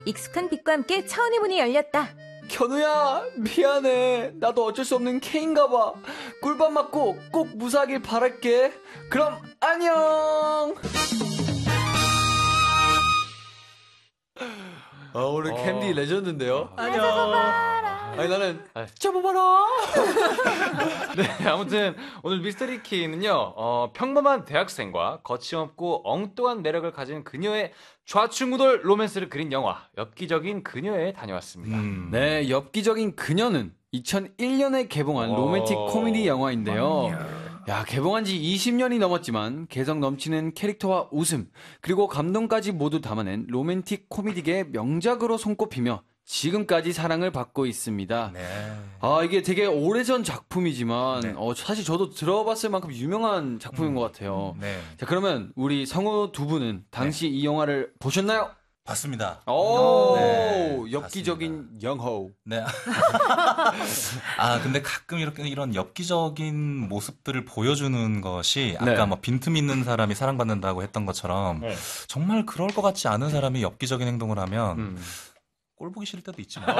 익숙한 빛과 함께 차원의 문이 열렸다. 견우야, 미안해. 나도 어쩔 수 없는 K인가 봐. 꿀밤 맞고 꼭 무사하길 바랄게. 그럼 안녕. 오늘 캔디 레전드인데요. 안녕. 아니 나는 잡아봐라. 네, 아무튼 오늘 미스터리 K는요, 평범한 대학생과 거침없고 엉뚱한 매력을 가진 그녀의 좌충우돌 로맨스를 그린 영화 엽기적인 그녀에 다녀왔습니다. 네, 엽기적인 그녀는 2001년에 개봉한 로맨틱 코미디 영화인데요. 야, 개봉한 지 20년이 넘었지만 개성 넘치는 캐릭터와 웃음, 그리고 감동까지 모두 담아낸 로맨틱 코미디계의 명작으로 손꼽히며 지금까지 사랑을 받고 있습니다. 네. 이게 되게 오래전 작품이지만 네. 사실 저도 들어봤을 만큼 유명한 작품인 것 같아요. 네. 자, 그러면 우리 성우 두 분은 당시 이 영화를 보셨나요? 봤습니다. 엽기적인 봤습니다. 영호. 네. 근데 가끔 이런 엽기적인 모습들을 보여주는 것이 아까 뭐 빈틈 있는 사람이 사랑받는다고 했던 것처럼 정말 그럴 것 같지 않은 사람이 엽기적인 행동을 하면 꼴 보기 싫을 때도 있지만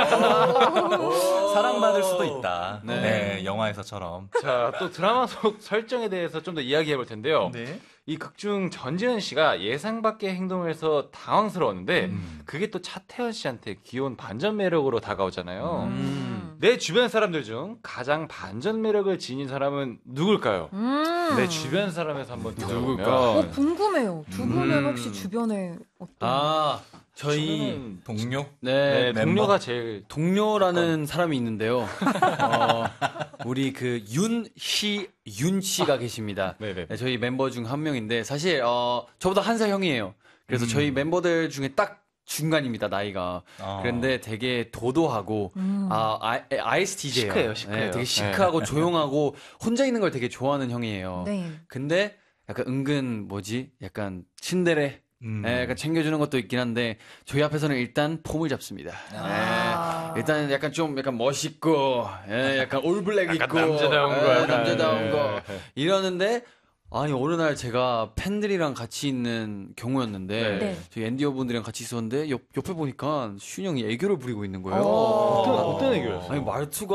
사랑받을 수도 있다. 네, 영화에서처럼. 자, 또 드라마 속 설정에 대해서 좀 더 이야기해 볼 텐데요. 네. 이 극중 전지현 씨가 예상 밖의 행동을 해서 당황스러웠는데 그게 또 차태현 씨한테 귀여운 반전 매력으로 다가오잖아요. 내 주변 사람들 중 가장 반전 매력을 지닌 사람은 누굴까요? 내 주변 사람에서 한번 들어보면 궁금해요. 두 분은 혹시 주변에 어떤? 저희 동료? 네, 동료가 제일 동료라는 사람이 있는데요. 우리 그 윤 씨가 계십니다. 네, 저희 멤버 중 한 명인데 사실 저보다 한 살 형이에요. 그래서 저희 멤버들 중에 딱 중간입니다, 나이가. 그런데 되게 도도하고 ISTJ예요. 시크해요. 네, 되게 시크하고 조용하고 혼자 있는 걸 되게 좋아하는 형이에요. 네. 근데 약간 은근 약간 츤데레. 네, 약간 챙겨주는 것도 있긴 한데 저희 앞에서는 일단 폼을 잡습니다. 일단 약간 좀 약간 멋있고, 약간 올블랙 입고, 남자다운 거 이러는데 어느 날 제가 팬들이랑 같이 있는 경우였는데 저희 엔디오 분들이랑 같이 있었는데 옆에 보니까 슌 형이 애교를 부리고 있는 거예요. 어떤 애교였어요? 아니 말투가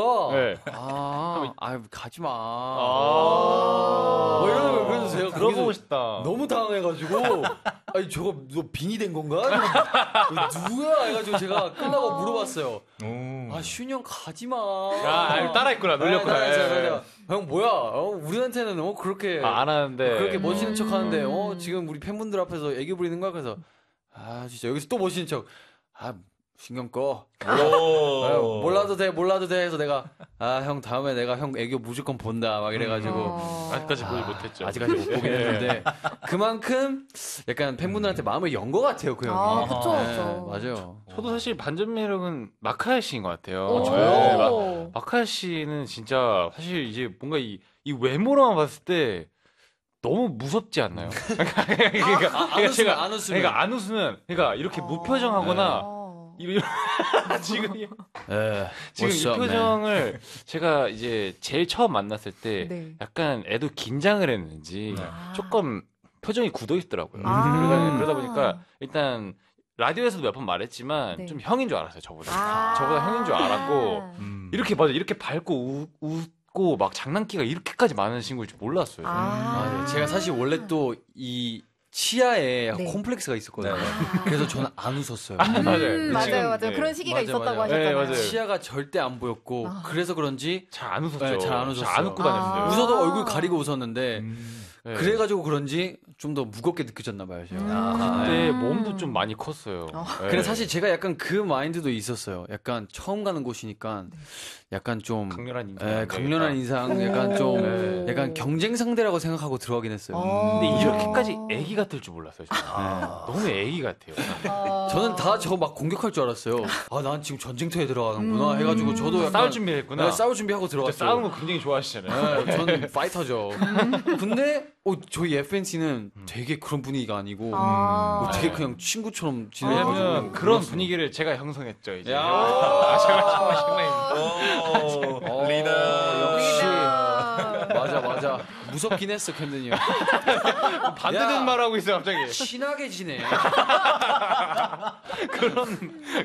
가지 마. 뭐 이러는 거예요. 그래서 제가 들어보고 싶다. 너무 당황해가지고 아니 저거 너 빙이 된 건가? 누구야? 해가지고 제가 끝나고 물어봤어요. 슌 형 가지 마. 따라했구나. 놀렸구나. 형 뭐야? 우리한테는 그렇게 안 하는데 그렇게 멋있는 척 하는데 지금 우리 팬분들 앞에서 애교 부리는 거야. 그래서 진짜 여기서 또 멋있는 척. 신경 꺼. 몰라도 돼 해서 내가 형 다음에 내가 형 애교 무조건 본다 막 이래가지고 아직까지 보지 못했죠. 아직까지 못 보긴 했는데 그만큼 약간 팬분들한테 마음을 연 것 같아요, 그 형이. 그쵸. 맞아요. 저도 사실 반전 매력은 마카야 씨인 것 같아요. 저요? 마카야 씨는 진짜 사실 이제 뭔가 이 외모로만 봤을 때 너무 무섭지 않나요? 안 웃으면 안 웃으면 이렇게 무표정하거나 지금 이 표정을 제가 이제 제일 처음 만났을 때 약간 애도 긴장을 했는지 조금 표정이 굳어 있더라고요. 그러다 보니까 일단 라디오에서도 몇 번 말했지만 좀 형인 줄 알았어요. 저보다 형인 줄 알았고 이렇게 밝고 웃고 막 장난기가 이렇게까지 많은 친구일 줄 몰랐어요. 제가 사실 원래 또 이 치아에 콤플렉스가 있었거든요. 그래서 저는 안 웃었어요. 맞아요. 그런 시기가 있었다고 하셨잖아요. 맞아요. 치아가 절대 안 보였고 그래서 그런지 잘 안 웃었죠. 잘 안 웃었어요. 잘 안 웃고 다녔어요. 웃어도 얼굴 가리고 웃었는데 그래가지고 그런지 좀 더 무겁게 느껴졌나 봐요. 제가. 그때 몸도 좀 많이 컸어요. 근데 사실 제가 약간 그 마인드도 있었어요. 약간 처음 가는 곳이니까 약간 좀 강렬한 인상. 강렬한 인상, 약간 좀 약간 경쟁 상대라고 생각하고 들어가긴 했어요. 근데 이렇게까지 애기 같을 줄 몰랐어요. 너무 애기 같아요. 저는 다 저거 막 공격할 줄 알았어요. 난 지금 전쟁터에 들어가는구나 해가지고 저도 약간 싸울 준비했구나. 싸울 준비하고 들어갔어요. 싸우는 거 굉장히 좋아하시잖아요. 저는 파이터죠. 근데 저희 FNC는 되게 그런 분위기가 아니고 되게 그냥 친구처럼 지내가지고 왜냐면 그런 분위기를 제가 형성했죠. 이제. 리더 역시 맞아. 맞아. 무섭긴 했어, 견든이 형. 반대된 말하고 있어, 갑자기. 친하게 지내.